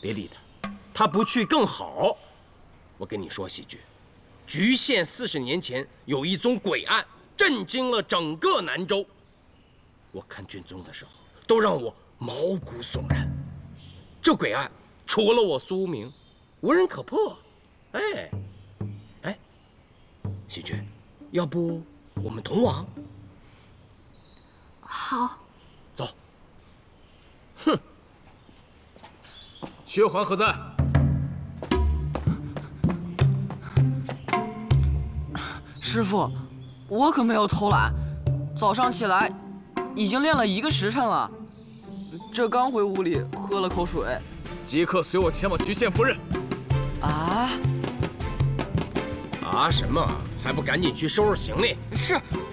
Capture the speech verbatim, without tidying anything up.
别理他，他不去更好。我跟你说，喜剧，莒县四十年前有一宗诡案，震惊了整个南州。我看卷宗的时候，都让我毛骨悚然。这诡案除了我苏无名，无人可破。哎，哎，喜剧，要不我们同往？ 好。 走。 哼，薛环何在？ 师傅，我可没有偷懒，早上起来已经练了一个时辰了，这刚回屋里喝了口水。 即刻随我前往莒县夫人。 啊？ 啊什么？还不赶紧去收拾行李？ 是，